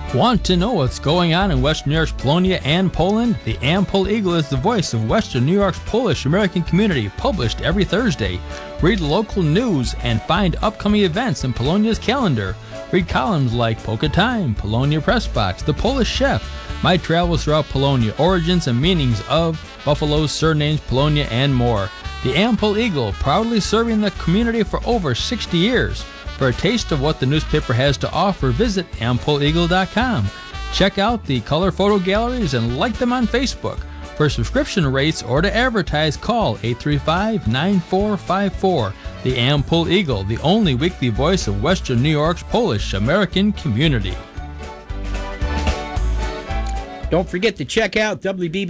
Want to know what's going on in Western New York's Polonia and Poland? The Am-Pol Eagle is the voice of Western New York's Polish American community, published every Thursday. Read local news and find upcoming events in Polonia's calendar. Read columns like Polka Time, Polonia Press Box, The Polish Chef, My Travels Throughout Polonia, Origins and Meanings of Buffalo's Surnames, Polonia, and more. The Am-Pol Eagle, proudly serving the community for over 60 years. For a taste of what the newspaper has to offer, visit ampoleagle.com. Check out the color photo galleries and like them on Facebook. For subscription rates or to advertise, call 835-9454. The Am-Pol Eagle, the only weekly voice of Western New York's Polish American community. Don't forget to check out WBB